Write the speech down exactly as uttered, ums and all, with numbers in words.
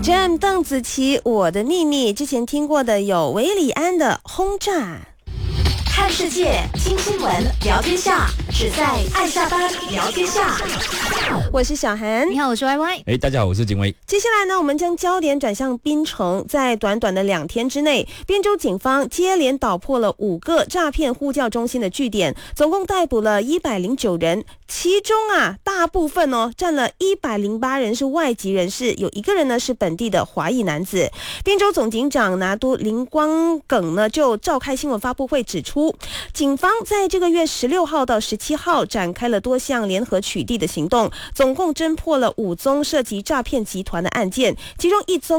Jam 邓紫棋我的秘密，之前听过的有韦礼安的轰炸。 看世界，听新闻，聊天下，只在爱下班聊天下。 我是小韩， 你好，我是 Y Y。 哎，大家好，我是金威。 接下来呢，我们将焦点转向槟城，在短短的两天之内，宾州警方接连捣破了五个诈骗呼叫中心的据点，总共逮捕了一百零九人，其中啊，大部分哦，占了一百零八人是外籍人士，有一个人呢是本地的华裔男子。宾州总警长拿督林光耿呢就召开新闻发布会指出，警方在这个月十六号到十七号展开了多项联合取缔的行动，总共侦破了五宗涉及诈骗集团的案件，其中一宗